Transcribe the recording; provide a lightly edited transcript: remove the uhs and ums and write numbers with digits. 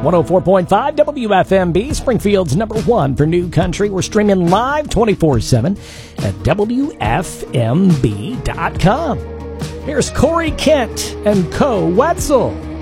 104.5 WFMB, Springfield's number one for new country. We're streaming live 24/7 at WFMB.com. Here's Corey Kent and Co. Wetzel.